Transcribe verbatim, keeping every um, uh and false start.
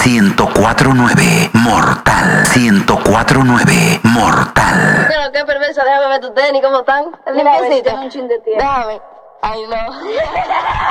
ciento cuatro punto nueve Mortal. ciento cuatro punto nueve Mortal. Pero qué perversa, déjame ver tu tenis, ¿cómo están? Mira, a ver si tiene un chin de tiempo. Déjame. Ay, no.